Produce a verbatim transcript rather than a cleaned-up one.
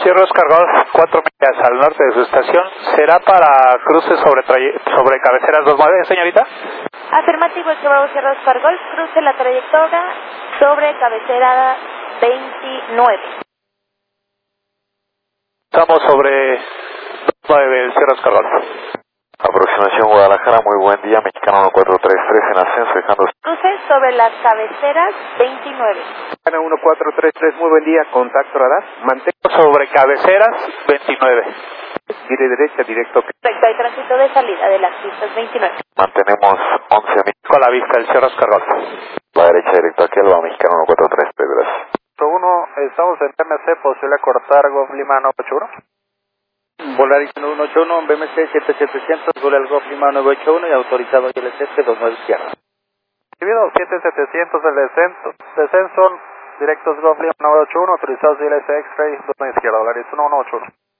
Sierra Oscar Golf, cuatro millas al norte de su estación. ¿Será para cruce sobre, sobre cabeceras dos nueve, señorita? Afirmativo, el Bravo Sierra Oscar Golf, cruce la trayectoria sobre cabecera veintinueve. Estamos sobre nueve, el Sierra Oscar Golf. Aproximación Guadalajara, muy buen día, mexicano uno cuatro tres tres en ascenso, dejando... Cruce sobre las cabeceras veintinueve. Mexicano uno cuatro tres tres, muy buen día, contacto radar, mantengo sobre cabeceras veintinueve. Gire derecha, directo. Perfecto, hay tránsito de salida de las pistas veintinueve. Mantenemos once mil. Con la vista, el Sierra Oscar Golf. La derecha directo aquí, Alba, mexicano uno cuatro tres tres, gracias. uno, estamos en B M C, posible cortar Golf Lima nueve ocho uno. Volaris uno ocho uno, B M C siete siete cero cero, vuela el Golf Lima nueve ocho uno y autorizado I L S dos nueve izquierda. Recibido siete setecientos el descenso, descenso, directos Golf Lima nueve ocho uno, autorizados I L S X-Ray dos nueve izquierda, Volaris uno uno ocho uno.